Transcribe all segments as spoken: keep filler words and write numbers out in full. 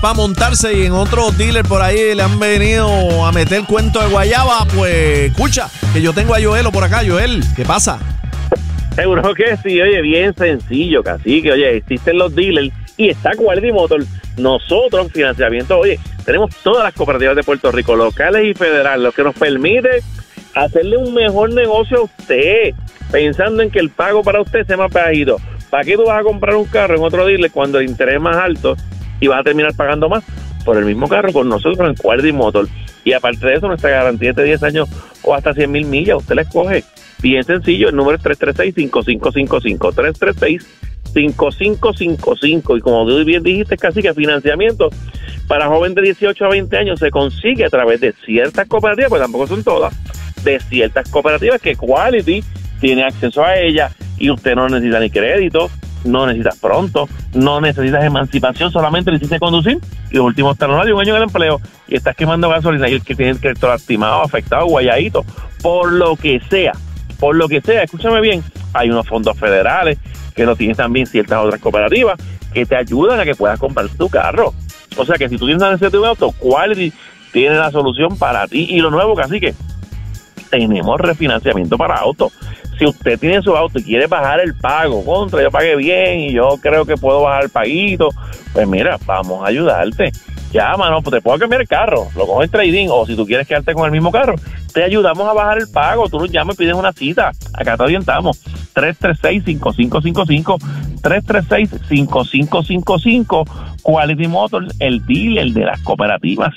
para montarse y en otros dealers por ahí le han venido a meter cuento de guayaba, pues escucha, que yo tengo a Joelo por acá. Joel, ¿qué pasa? Seguro que sí, oye, bien sencillo, cacique. Oye, existen los dealers y está Quality Motor. Nosotros en financiamiento, oye, tenemos todas las cooperativas de Puerto Rico, locales y federales, lo que nos permite hacerle un mejor negocio a usted, pensando en que el pago para usted sea más bajito. ¿Para qué tú vas a comprar un carro en otro dealer cuando el interés es más alto y vas a terminar pagando más por el mismo carro con nosotros en Quality Motor? Y aparte de eso, nuestra garantía es de diez años o hasta cien mil millas. Usted la escoge. Bien sencillo, el número es tres tres seis, cinco cinco cinco cinco, tres tres seis, cinco cinco cinco cinco. Y como tú bien dijiste, casi que financiamiento para joven de dieciocho a veinte años se consigue a través de ciertas cooperativas, pues tampoco son todas, de ciertas cooperativas que Quality tiene acceso a ellas. Y usted no necesita ni crédito, no necesitas pronto, no necesitas emancipación, solamente necesitas conducir y los últimos talones de un año en el empleo y estás quemando gasolina y el que tiene el crédito lastimado, afectado, guayadito, por lo que sea, por lo que sea, escúchame bien, hay unos fondos federales que lo tienen también ciertas otras cooperativas que te ayudan a que puedas comprar tu carro. O sea que si tú tienes una necesidad de un auto, Quality tiene la solución para ti. Y lo nuevo, casi que tenemos refinanciamiento para autos. Si usted tiene su auto y quiere bajar el pago, contra, yo pagué bien y yo creo que puedo bajar el paguito, pues mira, vamos a ayudarte. Llámanos, pues te puedo cambiar el carro, lo cojo en trading, o si tú quieres quedarte con el mismo carro, te ayudamos a bajar el pago. Tú nos llamas y pides una cita, acá te orientamos. tres tres seis, cinco cinco cinco cinco, tres tres seis, cinco cinco cinco cinco. Quality Motors, el dealer de las cooperativas.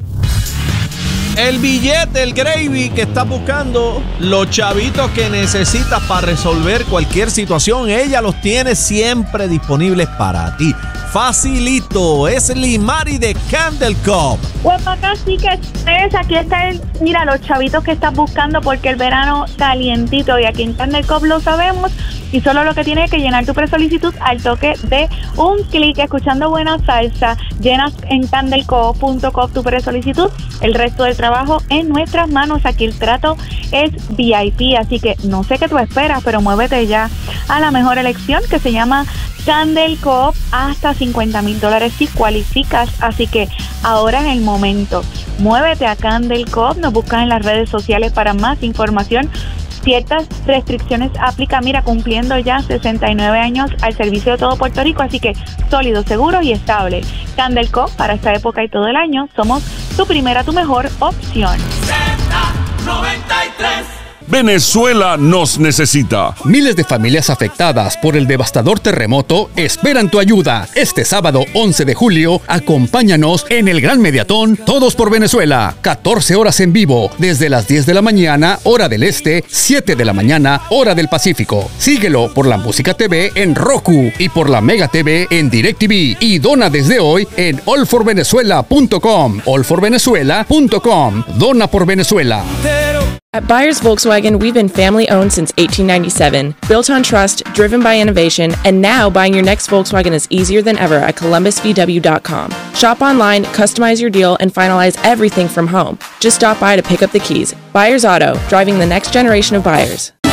El billete, el gravy que estás buscando, los chavitos que necesitas para resolver cualquier situación, ella los tiene siempre disponibles para ti. Facilito, es Limari de Candle Cup. Pues acá sí que es, aquí está el, mira, los chavitos que estás buscando porque el verano calientito y aquí en Candle Cup lo sabemos y solo lo que tienes es que llenar tu presolicitud al toque de un clic, escuchando buena salsa, llenas en candle co punto com tu presolicitud, el resto del trabajo en nuestras manos, aquí el trato es V I P, así que no sé qué tú esperas, pero muévete ya a la mejor elección que se llama Candle Coop, hasta cincuenta mil dólares si cualificas, así que ahora es el momento, muévete a Candle Coop, nos buscas en las redes sociales para más información. Ciertas restricciones aplican, mira, cumpliendo ya sesenta y nueve años al servicio de todo Puerto Rico, así que sólido, seguro y estable. Candle Coop, para esta época y todo el año, somos tu primera, tu mejor opción. Z noventa y tres. Venezuela nos necesita. Miles de familias afectadas por el devastador terremoto esperan tu ayuda. Este sábado once de julio, acompáñanos en el Gran Mediatón Todos por Venezuela. catorce horas en vivo, desde las diez de la mañana, hora del este, siete de la mañana, hora del Pacífico. Síguelo por la Música T V en Roku y por la Mega T V en DirecTV. Y dona desde hoy en all for venezuela punto com. all for venezuela punto com. Dona por Venezuela. At Byers Volkswagen, we've been family-owned since eighteen ninety-seven, built on trust, driven by innovation, and now buying your next Volkswagen is easier than ever at columbus v w dot com. Shop online, customize your deal, and finalize everything from home. Just stop by to pick up the keys. Byers Auto, driving the next generation of buyers.